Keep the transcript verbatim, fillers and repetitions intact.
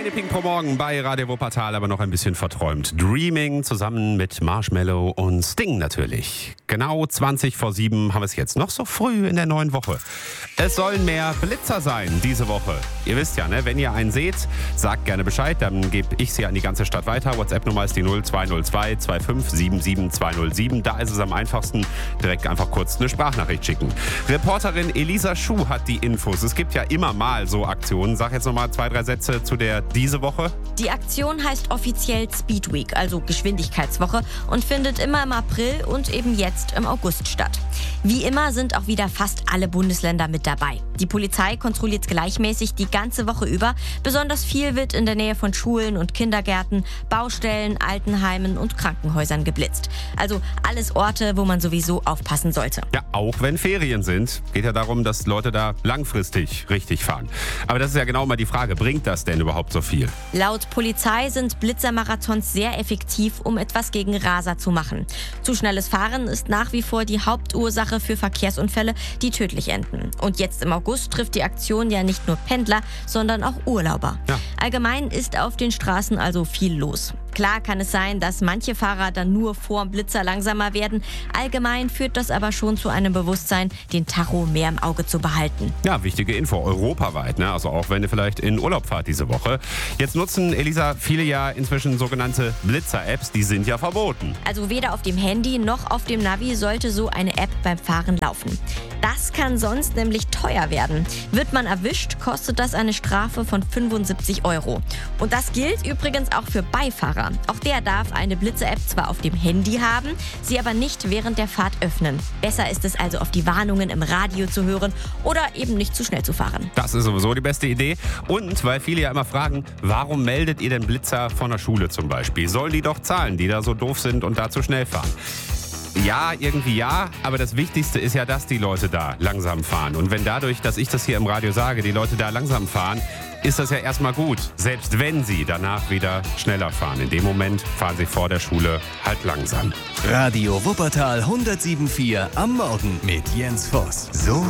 Kleine Pink pro Morgen bei Radio Wuppertal, aber noch ein bisschen verträumt. Dreaming zusammen mit Marshmello und Sting natürlich. Genau zwanzig vor sieben haben wir es jetzt, noch so früh in der neuen Woche. Es sollen mehr Blitzer sein diese Woche. Ihr wisst ja, ne? Wenn ihr einen seht, sagt gerne Bescheid, dann gebe ich sie an die ganze Stadt weiter. WhatsApp-Nummer ist die null zwei null zwei zwei fünf sieben sieben zwei null sieben. Da ist es am einfachsten, direkt einfach kurz eine Sprachnachricht schicken. Reporterin Elisa Schuh hat die Infos. Es gibt ja immer mal so Aktionen. Sag jetzt noch mal zwei, drei Sätze zu der diese Woche. Die Aktion heißt offiziell Speed Week, also Geschwindigkeitswoche, und findet immer im April und eben jetzt im August statt. Wie immer sind auch wieder fast alle Bundesländer mit dabei. Die Polizei kontrolliert gleichmäßig die ganze Woche über. Besonders viel wird in der Nähe von Schulen und Kindergärten, Baustellen, Altenheimen und Krankenhäusern geblitzt. Also alles Orte, wo man sowieso aufpassen sollte. Ja, auch wenn Ferien sind. Geht ja darum, dass Leute da langfristig richtig fahren. Aber das ist ja genau mal die Frage, bringt das denn überhaupt so viel? Laut Polizei sind Blitzermarathons sehr effektiv, um etwas gegen Raser zu machen. Zu schnelles Fahren ist nach wie vor die Hauptursache für Verkehrsunfälle, die tödlich enden. Und jetzt im August trifft die Aktion ja nicht nur Pendler, sondern auch Urlauber. Ja. Allgemein ist auf den Straßen also viel los. Klar kann es sein, dass manche Fahrer dann nur vorm Blitzer langsamer werden. Allgemein führt das aber schon zu einem Bewusstsein, den Tacho mehr im Auge zu behalten. Ja, wichtige Info, europaweit, ne? Also auch wenn ihr vielleicht in Urlaub fahrt diese Woche. Jetzt nutzen, Elisa, viele ja inzwischen sogenannte Blitzer-Apps, die sind ja verboten. Also weder auf dem Handy noch auf dem Navi sollte so eine App beim Fahren laufen. Das kann sonst nämlich teuer werden. Wird man erwischt, kostet das eine Strafe von fünfundsiebzig Euro. Und das gilt übrigens auch für Beifahrer. Auch der darf eine Blitzer-App zwar auf dem Handy haben, sie aber nicht während der Fahrt öffnen. Besser ist es also, auf die Warnungen im Radio zu hören oder eben nicht zu schnell zu fahren. Das ist sowieso die beste Idee. Und weil viele ja immer fragen, warum meldet ihr denn Blitzer von der Schule zum Beispiel? Sollen die doch zahlen, die da so doof sind und da zu schnell fahren? Ja, irgendwie ja, aber das Wichtigste ist ja, dass die Leute da langsam fahren. Und wenn dadurch, dass ich das hier im Radio sage, die Leute da langsam fahren, ist das ja erstmal gut. Selbst wenn sie danach wieder schneller fahren. In dem Moment fahren sie vor der Schule halt langsam. Radio Wuppertal hundertsieben Komma vier am Morgen mit Jens Voss. So